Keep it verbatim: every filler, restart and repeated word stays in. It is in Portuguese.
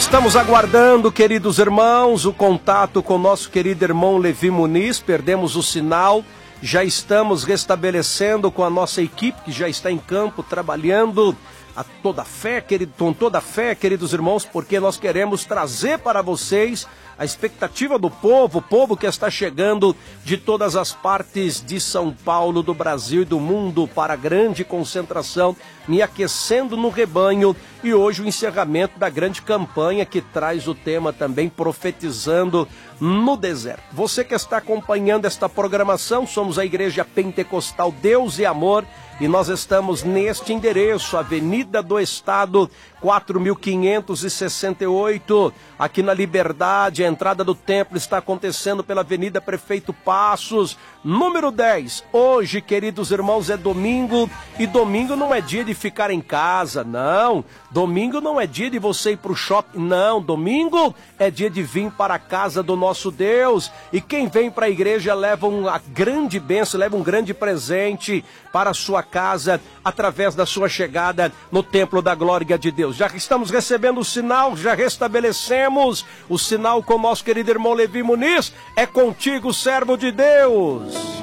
Estamos aguardando, queridos irmãos, o contato com o nosso querido irmão Levi Muniz. Perdemos o sinal, já estamos restabelecendo com a nossa equipe que já está em campo trabalhando a toda fé, querido, com toda fé, queridos irmãos, porque nós queremos trazer para vocês a expectativa do povo, o povo que está chegando de todas as partes de São Paulo, do Brasil e do mundo para a grande concentração, me aquecendo no rebanho, e hoje o encerramento da grande campanha que traz o tema também profetizando no deserto. Você que está acompanhando esta programação, somos a Igreja Pentecostal Deus e Amor, e nós estamos neste endereço, Avenida do Estado, quatro mil quinhentos e sessenta e oito, aqui na Liberdade. A entrada do templo está acontecendo pela Avenida Prefeito Passos, número dez. Hoje, queridos irmãos, é domingo, e domingo não é dia de ficar em casa, não. Domingo não é dia de você ir para o shopping, não. Domingo é dia de vir para a casa do nosso Deus, e quem vem para a igreja leva uma grande bênção, leva um grande presente para a sua casa, através da sua chegada no templo da glória de Deus. Já estamos recebendo o sinal, já restabelecemos o sinal com o nosso querido irmão Levi Muniz. É contigo, servo de Deus.